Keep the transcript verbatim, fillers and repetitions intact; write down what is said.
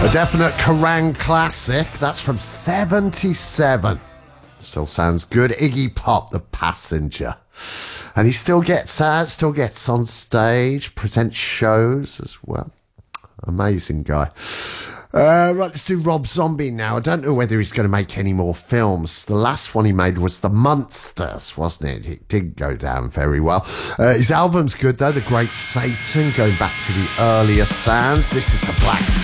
A definite Kerrang classic. That's from seventy-seven. Still sounds good. Iggy Pop, The Passenger. And he still gets out, still gets on stage, presents shows as well. Amazing guy. Uh, right, let's do Rob Zombie now. I don't know whether he's going to make any more films. The last one he made was The Munsters, wasn't it? It did go down very well. Uh, his album's good, though. The Great Satan, going back to the earlier sounds. This is The Black